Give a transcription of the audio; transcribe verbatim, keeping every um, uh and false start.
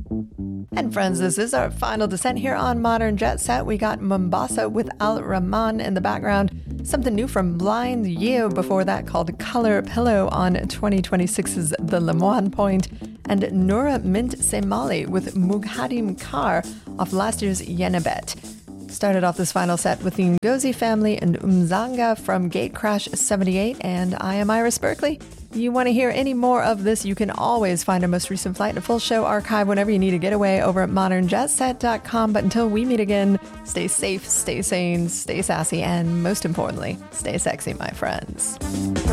And friends, this is our final descent here on Modern Jet Set. We got Mombasa with Al Rahman in the background. Something new from Blind Yeo before that called Color Pillow on twenty twenty-six's The Lemoine Point. And Noura Mint Semali with Mughadim Kar off last year's Yenabet. Started off this final set with the Ngozi Family and Umzanga from Gate Crash seventy-eight, and I am Iris Berkeley. If you want to hear any more of this, you can always find our most recent flight and a full show archive whenever you need a getaway over at modern jet set dot com. But until we meet again, stay safe, stay sane, stay sassy, and most importantly, stay sexy, my friends.